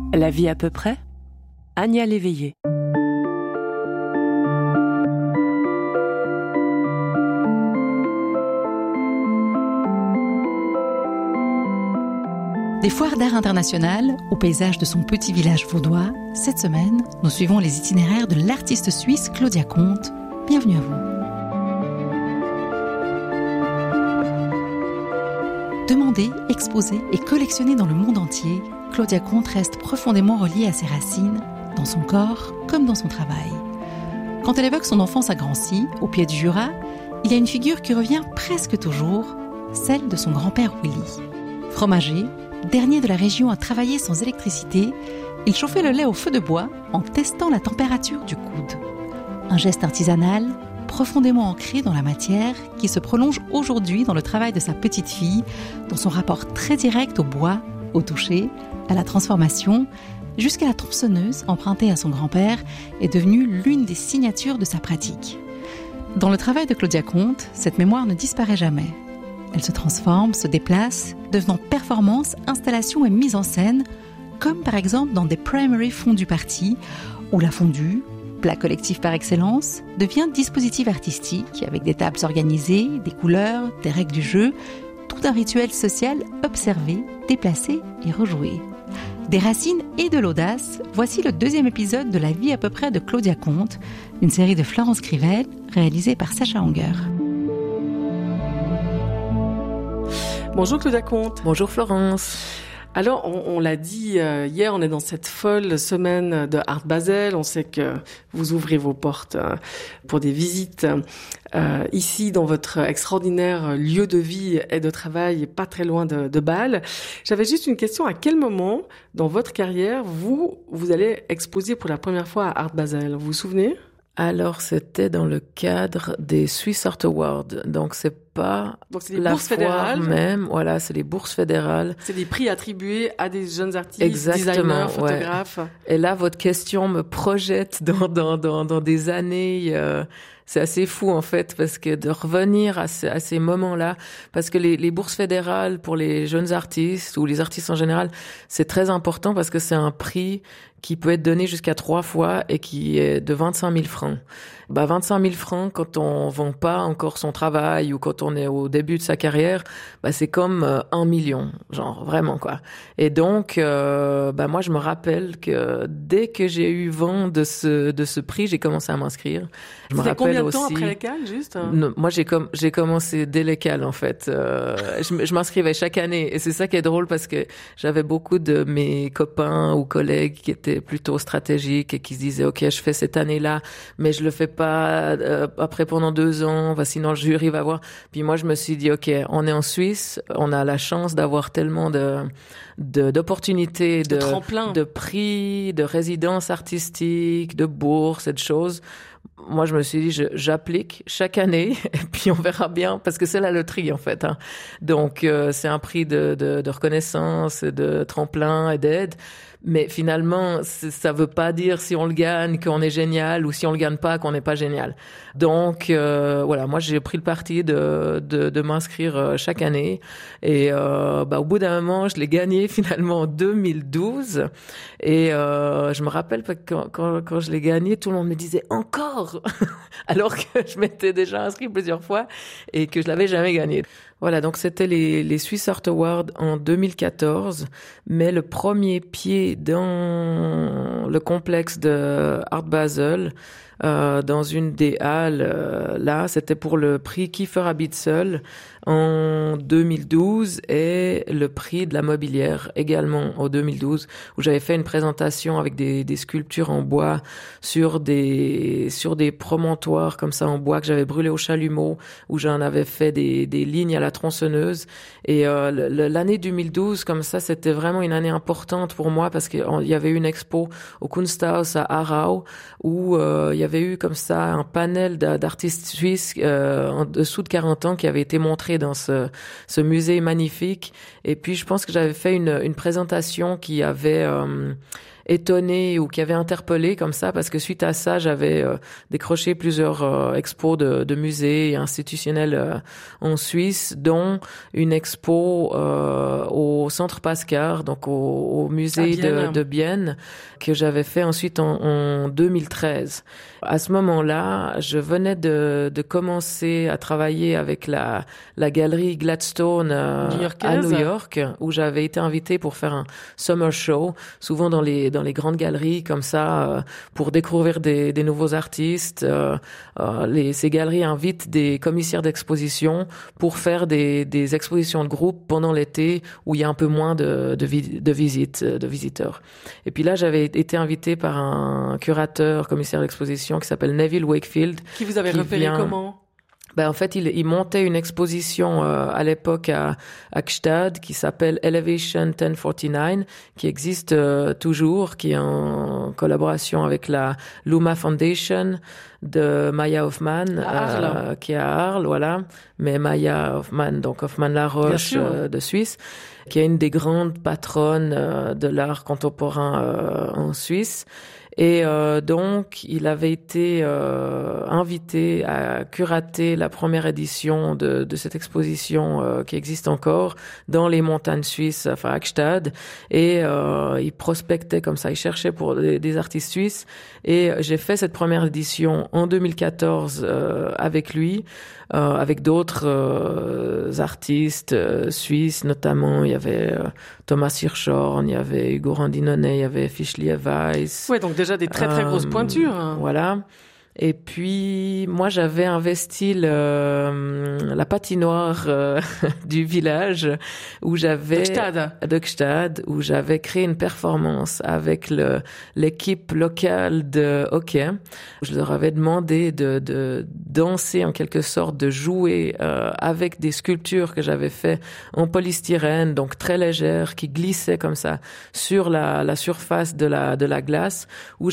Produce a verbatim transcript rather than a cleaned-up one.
La vie à peu près, Anya Léveillé. Des foires d'art internationales au paysage de son petit village vaudois, cette semaine, nous suivons les itinéraires de l'artiste suisse Claudia Comte. Bienvenue à vous. Demandée, exposée et collectionnée dans le monde entier, Claudia Comte reste profondément reliée à ses racines, dans son corps comme dans son travail. Quand elle évoque son enfance à Grancy, au pied du Jura, il y a une figure qui revient presque toujours, celle de son grand-père Willy. Fromager, dernier de la région à travailler sans électricité, il chauffait le lait au feu de bois en testant la température du coude. Un geste artisanal, profondément ancré dans la matière, qui se prolonge aujourd'hui dans le travail de sa petite fille, dans son rapport très direct au bois, au toucher, à la transformation, jusqu'à la tronçonneuse empruntée à son grand-père, est devenue l'une des signatures de sa pratique. Dans le travail de Claudia Comte, cette mémoire ne disparaît jamais. Elle se transforme, se déplace, devenant performance, installation et mise en scène, comme par exemple dans des primary fondus parties, où la fondue, plat collectif par excellence, devient dispositif artistique avec des tables organisées, des couleurs, des règles du jeu, tout un rituel social observé, déplacé et rejoué. Des racines et de l'audace, voici le deuxième épisode de La vie à peu près de Claudia Comte, une série de Florence Crivel réalisée par Sacha Anger. Bonjour Claudia Comte. Bonjour Florence. Alors, on, on l'a dit euh, hier, on est dans cette folle semaine de Art Basel. On sait que vous ouvrez vos portes euh, pour des visites euh, ici dans votre extraordinaire lieu de vie et de travail, pas très loin de, de Bâle. J'avais juste une question. À quel moment dans votre carrière, vous, vous allez exposer pour la première fois à Art Basel? Vous vous souvenez? Alors, c'était dans le cadre des Swiss Art Awards. Donc, c'est pas Donc, c'est des la bourses fédérales. Même. Voilà, c'est les bourses fédérales. C'est des prix attribués à des jeunes artistes, Exactement, designers, photographes. Ouais. Et là, votre question me projette dans, dans, dans, dans des années, euh, c'est assez fou, en fait, parce que de revenir à, ce, à ces moments-là, parce que les, les bourses fédérales pour les jeunes artistes ou les artistes en général, c'est très important parce que c'est un prix qui peut être donné jusqu'à trois fois et qui est de vingt-cinq mille francs. Bah, vingt-cinq mille francs, quand on vend pas encore son travail ou quand on est au début de sa carrière, bah, c'est comme euh, un million, genre, vraiment, quoi. Et donc, euh, bah, moi, je me rappelle que dès que j'ai eu vent de ce, de ce prix, j'ai commencé à m'inscrire. Je me rappelle combien de aussi, temps après l'école, juste? Non, moi, j'ai com- j'ai commencé dès l'école, en fait. Euh, je, je m'inscrivais chaque année. Et c'est ça qui est drôle parce que j'avais beaucoup de mes copains ou collègues qui étaient plutôt stratégiques et qui se disaient, OK, je fais cette année-là, mais je le fais pas euh, après pendant deux ans, bah, sinon le jury va voir. Puis moi, je me suis dit, OK, on est en Suisse, on a la chance d'avoir tellement de, de d'opportunités, de, de tremplin, de prix, de résidences artistiques, de bourses et de choses. Moi, je me suis dit, je, j'applique chaque année et puis on verra bien parce que c'est la loterie en fait. Hein. Donc, euh, c'est un prix de, de, de reconnaissance, de tremplin et d'aide. Mais finalement, ça veut pas dire si on le gagne qu'on est génial ou si on le gagne pas qu'on n'est pas génial. Donc euh, voilà, moi j'ai pris le parti de de, de m'inscrire chaque année et euh, bah au bout d'un moment, je l'ai gagné finalement en deux mille douze et euh, je me rappelle que quand quand, quand je l'ai gagné, tout le monde me disait encore alors que je m'étais déjà inscrit plusieurs fois et que je l'avais jamais gagné. Voilà, donc c'était les, les Swiss Art Awards en deux mille quatorze, mais le premier pied dans le complexe de Art Basel, euh, dans une des halles, euh, là, c'était pour le prix Kiefer Habitzel en deux mille douze et le prix de la mobilière également en deux mille douze, où j'avais fait une présentation avec des, des sculptures en bois sur des, sur des promontoires comme ça en bois que j'avais brûlé au chalumeau, où j'en avais fait des, des lignes à la tronçonneuse. Et euh, le, l'année deux mille douze, comme ça, c'était vraiment une année importante pour moi parce qu'il y avait eu une expo au Kunsthaus à Aarau où euh, il y avait eu comme ça un panel d'artistes suisses euh, en dessous de quarante ans qui avait été montré dans ce, ce musée magnifique. Et puis, je pense que j'avais fait une, une présentation qui avait... Euh, étonné ou qui avait interpellé comme ça, parce que suite à ça, j'avais euh, décroché plusieurs euh, expos de, de musées institutionnels euh, en Suisse, dont une expo euh, au Centre Pascar, donc au, au musée de, de Bienne, que j'avais fait ensuite en, en deux mille treize. À ce moment-là, je venais de, de commencer à travailler avec la, la galerie Gladstone euh, à New York, où j'avais été invitée pour faire un summer show, souvent dans les dans les grandes galeries comme ça, euh, pour découvrir des, des nouveaux artistes. Euh, euh, les, ces galeries invitent des commissaires d'exposition pour faire des, des expositions de groupe pendant l'été, où il y a un peu moins de, de, vi- de visites, de visiteurs. Et puis là, j'avais été invitée par un curateur, commissaire d'exposition qui s'appelle Neville Wakefield. Qui vous avait repéré vient... comment? Ben, en fait, il, il montait une exposition euh, à l'époque à, à Gstaad qui s'appelle Elevation mille quarante-neuf, qui existe euh, toujours, qui est en collaboration avec la Luma Foundation de Maya Hoffman, euh, qui est à Arles, voilà. Mais Maya Hoffman, donc Hoffman-La-Roche euh, de Suisse, qui est une des grandes patronnes euh, de l'art contemporain euh, en Suisse. Et euh, donc, il avait été euh, invité à curater la première édition de, de cette exposition euh, qui existe encore dans les montagnes suisses, enfin à Gstaad. Et euh, il prospectait comme ça, il cherchait pour des, des artistes suisses. Et j'ai fait cette première édition en deux mille quatorze euh, avec lui, euh, avec d'autres euh, artistes euh, suisses, notamment il y avait euh, Thomas Hirschhorn, il y avait Hugo Randinone, il y avait Fischli Weiss. Ouais, donc déjà des très très grosses pointures. Euh, voilà. Et puis, moi, j'avais investi le, la patinoire euh, du village où j'avais... De Gstaad. De Gstaad, où j'avais créé une performance avec le, l'équipe locale de hockey. Je leur avais demandé de, de danser, en quelque sorte, de jouer euh, avec des sculptures que j'avais fait en polystyrène, donc très légères, qui glissaient comme ça sur la, la surface de la, de la glace, où